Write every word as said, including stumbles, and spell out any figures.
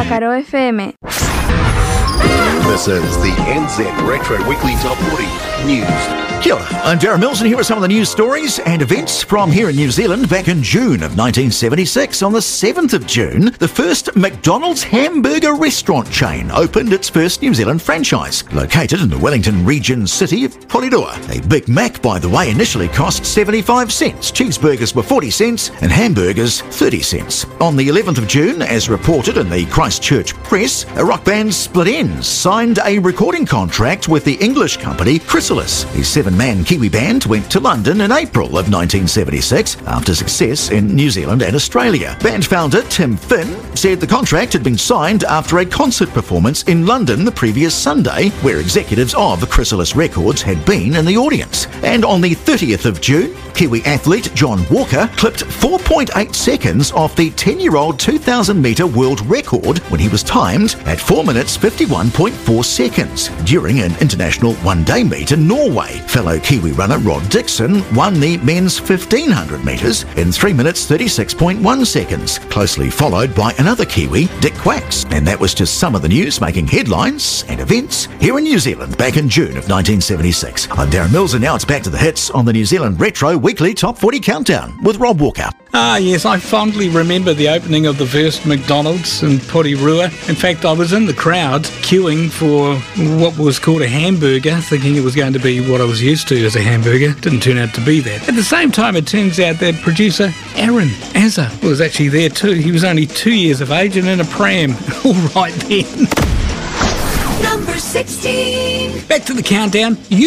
Pākaro F M. This is the N Z Retro Weekly Top forty News. Kia ora, I'm Darren Mills, and here are some of the news stories and events from here in New Zealand back in June of nineteen seventy-six. On the seventh of June, the first McDonald's hamburger restaurant chain opened its first New Zealand franchise, located in the Wellington region city of Porirua. A Big Mac, by the way, initially cost seventy-five cents, cheeseburgers were forty cents, and hamburgers thirty cents. On the eleventh of June, as reported in the Christchurch Press, a rock band Split Enz signed a recording contract with the English company Chrysalis. The seven-man Kiwi band went to London in April of nineteen seventy-six after success in New Zealand and Australia. Band founder Tim Finn said the contract had been signed after a concert performance in London the previous Sunday, where executives of Chrysalis Records had been in the audience. And on the thirtieth of June, Kiwi athlete John Walker clipped four point eight seconds off the ten-year-old two thousand metre world record when he was timed at four minutes fifty-one point four seconds during an international one-day meet in Norway. Fellow Kiwi runner Rod Dixon won the men's fifteen hundred metres in three minutes thirty-six point one seconds, closely followed by another Kiwi, Dick Quacks. And that was just some of the news making headlines and events here in New Zealand back in June of nineteen seventy-six. I'm Darren Mills, and now it's back to the hits on the New Zealand Retro Weekly Top forty Countdown with Rob Walker. Ah, yes, I fondly remember the opening of the first McDonald's in Porirua. In fact, I was in the crowd queuing for what was called a hamburger, thinking it was going to be what I was used to as a hamburger. Didn't turn out to be that. At the same time, it turns out that producer Aaron Azza was actually there too. He was only two years of age and in a pram. All right then. Number sixteen. Back to the countdown. You